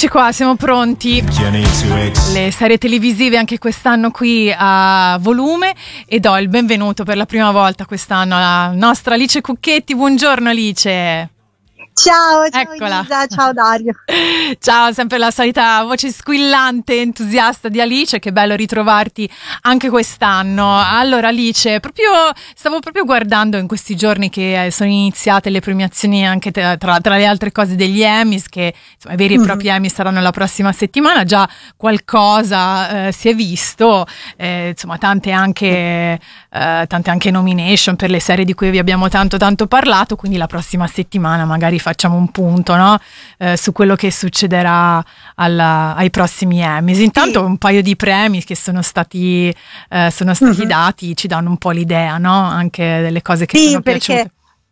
Eccoci qua, siamo pronti. Le serie televisive anche quest'anno qui a volume, e do il benvenuto per la prima volta quest'anno alla nostra Alice Cucchetti. Buongiorno Alice. Ciao Eccola. Elisa, ciao Dario. Ciao, sempre la solita voce squillante, entusiasta di Alice, che bello ritrovarti anche quest'anno. Allora Alice, stavo proprio guardando in questi giorni che sono iniziate le premiazioni anche tra le altre cose degli Emmys, che insomma, i veri e propri Emmy saranno la prossima settimana, già qualcosa si è visto, insomma tante anche nomination per le serie di cui vi abbiamo tanto parlato, quindi la prossima settimana magari facciamo un punto, no? Su quello che succederà ai prossimi Emmys. Intanto un paio di premi che sono stati dati ci danno un po' l'idea, no? Anche delle cose che sono piaciute.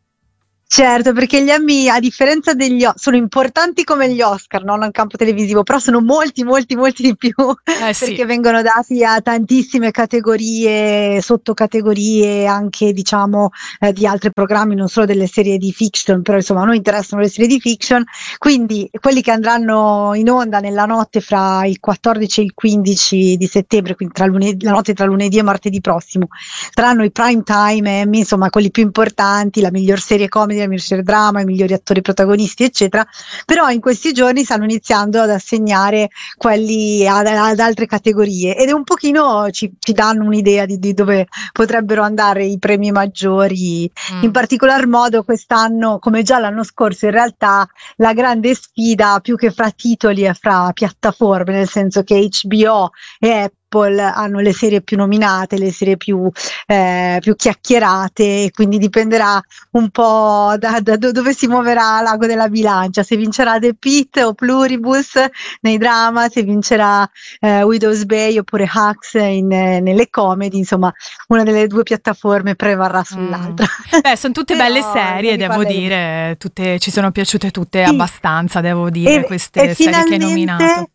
Certo, perché gli Emmy, a differenza sono importanti come gli Oscar, non nel campo televisivo, però sono molti di più, perché vengono dati a tantissime categorie, sottocategorie anche diciamo di altri programmi, non solo delle serie di fiction, però insomma a noi interessano le serie di fiction, quindi quelli che andranno in onda nella notte fra il 14 e il 15 di settembre, quindi la notte tra lunedì e martedì prossimo, saranno i prime time Emmy, insomma quelli più importanti, la miglior serie comedy, il miglior drama, i migliori attori protagonisti eccetera, però in questi giorni stanno iniziando ad assegnare quelli ad altre categorie ed è un pochino ci danno un'idea di dove potrebbero andare i premi maggiori. In particolar modo quest'anno, come già l'anno scorso, in realtà la grande sfida più che fra titoli è fra piattaforme, nel senso che HBO e Apple hanno le serie più nominate, le serie più chiacchierate, e quindi dipenderà un po' da dove si muoverà l'ago della bilancia, se vincerà The Pitt o Pluribus nei drama, se vincerà Widow's Bay oppure Hacks nelle comedy, insomma una delle due piattaforme prevarrà sull'altra. Beh, sono tutte belle serie, devo dire, tutte, ci sono piaciute tutte abbastanza, devo dire, queste serie che hai nominato.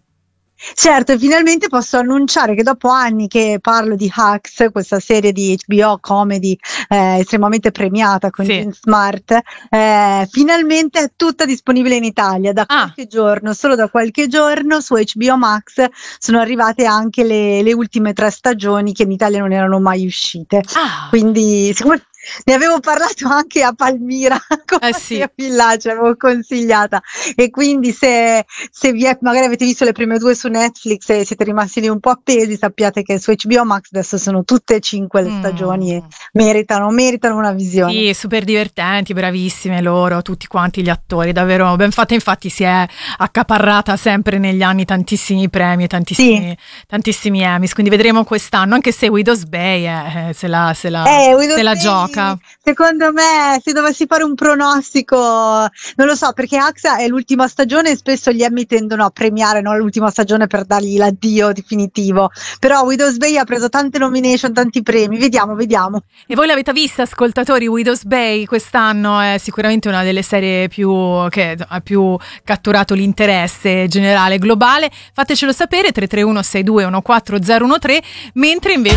Certo, e finalmente posso annunciare che dopo anni che parlo di Hacks, questa serie di HBO comedy estremamente premiata con Jean Smart, finalmente è tutta disponibile in Italia da qualche giorno, solo da qualche giorno su HBO Max sono arrivate anche le ultime 3 stagioni che in Italia non erano mai uscite. Quindi ne avevo parlato anche a Palmira con Mattia Villaggio, l'avevo consigliata, e quindi se magari avete visto le prime 2 su Netflix e siete rimasti lì un po' appesi, sappiate che su HBO Max adesso sono tutte e 5 le stagioni e meritano una visione. Sì, super divertenti, bravissime loro, tutti quanti gli attori, davvero ben fatta. Infatti si è accaparrata sempre negli anni tantissimi premi e tantissimi Emmys, quindi vedremo quest'anno, anche se Widow's Bay se la gioca. Secondo me, se dovessi fare un pronostico, non lo so, perché AXA è l'ultima stagione e spesso gli Emmy tendono a premiare, no, l'ultima stagione per dargli l'addio definitivo, però Widow's Bay ha preso tante nomination, tanti premi, vediamo. E voi l'avete vista, ascoltatori? Widow's Bay quest'anno è sicuramente una delle serie che ha più catturato l'interesse generale globale. Fatecelo sapere, 331 62 14013, mentre invece